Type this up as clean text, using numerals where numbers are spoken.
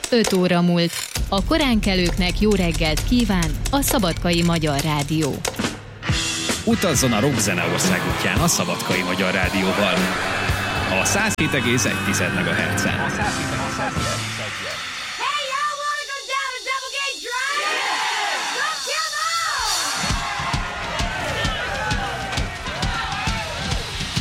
5 óra múlt. A koránkelőknek jó reggelt kíván a Szabadkai Magyar Rádió. Utazzon a rockzene országútján a Szabadkai Magyar Rádióval. A 107,1 MHz-en.